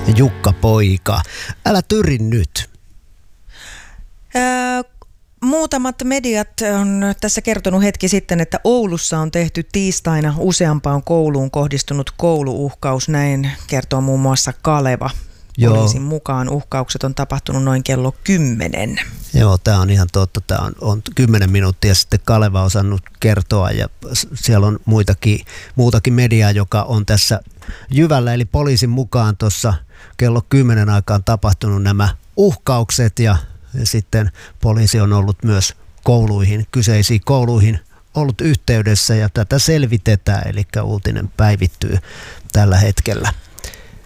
Jukka Poika. Älä tyri nyt. Muutamat mediat on tässä kertonut hetki sitten, että Oulussa on tehty tiistaina useampaan kouluun kohdistunut kouluuhkaus. Näin kertoo muun muassa Kaleva. Poliisin mukaan uhkaukset on tapahtunut noin kello 10. Joo, tämä on ihan totta. Tämä on 10 minuuttia sitten Kaleva osannut kertoa ja siellä on muutakin mediaa, joka on tässä jyvällä. Eli poliisin mukaan tuossa kello 10 aikaan tapahtunut nämä uhkaukset ja sitten poliisi on ollut myös kyseisiin kouluihin ollut yhteydessä ja tätä selvitetään, eli uutinen päivittyy tällä hetkellä.